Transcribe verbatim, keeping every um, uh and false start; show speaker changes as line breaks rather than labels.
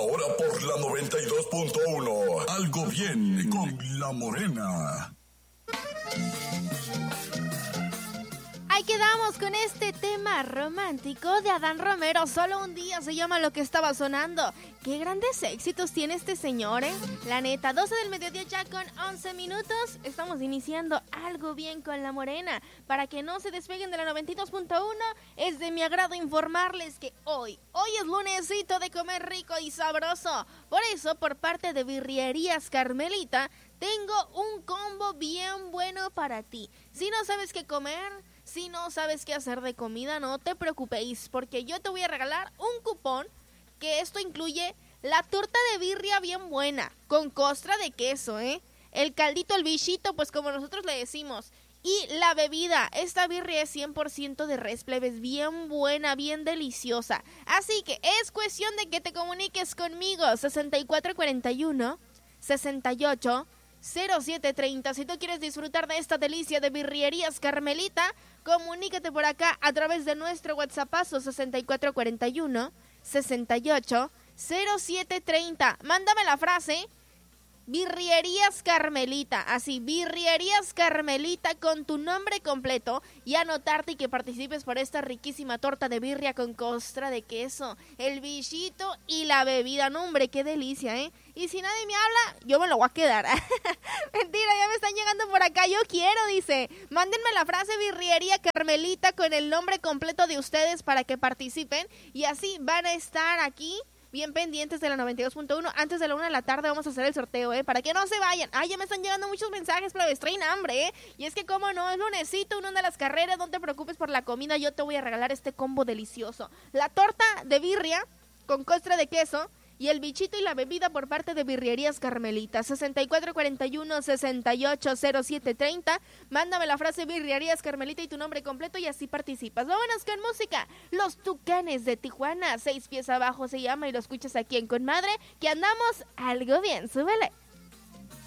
Ahora por la noventa y dos punto uno. Algo bien con La Morena.
Ahí quedamos con este tema romántico de Adán Romero. Solo un día se llama lo que estaba sonando. Qué grandes éxitos tiene este señor, ¿eh? La neta, doce del mediodía ya con once minutos. Estamos iniciando Algo Bien con La Morena. Para que no se despeguen de la noventa y dos punto uno, es de mi agrado informarles que hoy, hoy es lunesito de comer rico y sabroso. Por eso, por parte de Birrierías Carmelita, tengo un combo bien bueno para ti. Si no sabes qué comer, si no sabes qué hacer de comida, no te preocupéis, porque yo te voy a regalar un cupón, que esto incluye la torta de birria bien buena, con costra de queso, ¿eh? El caldito, el bichito, pues como nosotros le decimos. Y la bebida, esta birria es cien por ciento de res, plebes, bien buena, bien deliciosa. Así que es cuestión de que te comuniques conmigo, sesenta y cuatro cuarenta y uno, sesenta y ocho, cero siete treinta. Si tú quieres disfrutar de esta delicia de Birrierías Carmelita, comunícate por acá a través de nuestro WhatsAppazo sesenta y cuatro cuarenta y uno, sesenta y ocho, cero siete treinta. Mándame la frase Birrierías Carmelita, así, Birrierías Carmelita con tu nombre completo y anotarte y que participes por esta riquísima torta de birria con costra de queso, el bichito y la bebida. No, hombre, qué delicia, ¿eh? Y si nadie me habla, yo me lo voy a quedar. Mentira, ya me están llegando por acá. Yo quiero, dice. Mándenme la frase Birriería Carmelita con el nombre completo de ustedes para que participen y así van a estar aquí bien pendientes de la noventa y dos punto uno. Antes de la una de la tarde vamos a hacer el sorteo, ¿eh? Para que no se vayan. Ay, ya me están llegando muchos mensajes, plebes. Traen hambre, ¿eh? Y es que, como no, es lunesito, una de las carreras. No te preocupes por la comida. Yo te voy a regalar este combo delicioso. La torta de birria con costra de queso y el bichito y la bebida por parte de Birrierías Carmelita. sesenta y cuatro cuarenta y uno, sesenta y ocho, cero siete treinta. Mándame la frase Birrierías Carmelita y tu nombre completo y así participas. Vámonos con música. Los Tucanes de Tijuana, seis pies abajo se llama, y lo escuchas aquí en Con Madre, que andamos algo bien. Súbele.